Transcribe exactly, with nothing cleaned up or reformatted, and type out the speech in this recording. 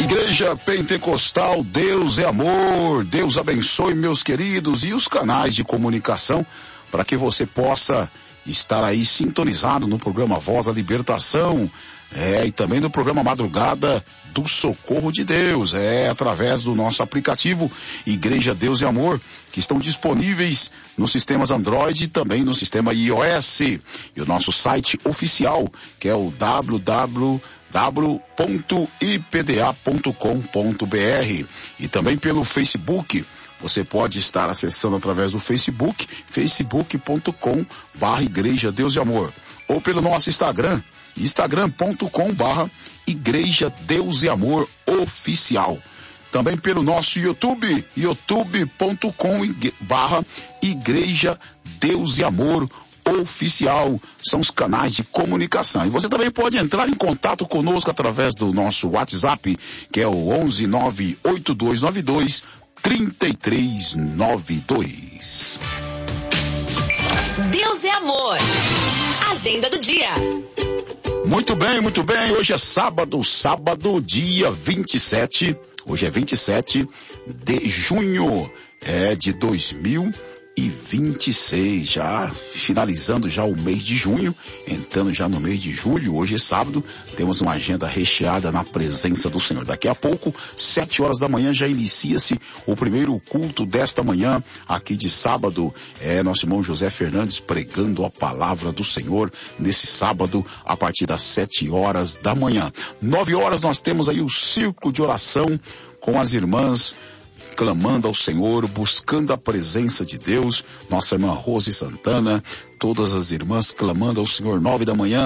Igreja Pentecostal, Deus é amor, Deus abençoe meus queridos e os canais de comunicação para que você possa estar aí sintonizado no programa Voz da Libertação, é, e também no programa Madrugada do Socorro de Deus, é, através do nosso aplicativo Igreja Deus e Amor, que estão disponíveis nos sistemas Android e também no sistema iOS, e o nosso site oficial, que é o w w w ponto i p d a ponto com ponto b r, e também pelo Facebook. Você pode estar acessando através do Facebook, facebook ponto com barra Igreja Deus e Amor, ou pelo nosso Instagram, instagram ponto com barra Igreja Deus e Amor Oficial. Também pelo nosso YouTube, youtube ponto com barra Igreja Deus e Amor Oficial. São os canais de comunicação. E você também pode entrar em contato conosco através do nosso WhatsApp, que é o onze nove oito dois nove dois três três nove dois. Deus é amor. Agenda do dia. Muito bem, muito bem. Hoje é sábado, sábado, dia vinte e sete. Hoje é vinte e sete de junho, é de dois mil e vinte e seis, já finalizando já o mês de junho, entrando já no mês de julho. Hoje é sábado, temos uma agenda recheada na presença do Senhor. Daqui a pouco, sete horas da manhã, já inicia-se o primeiro culto desta manhã, aqui de sábado, é nosso irmão José Fernandes pregando a palavra do Senhor nesse sábado, a partir das sete horas da manhã. Nove horas nós temos aí o círculo de oração com as irmãs, clamando ao Senhor, buscando a presença de Deus. Nossa irmã Rose Santana, todas as irmãs clamando ao Senhor, nove da manhã,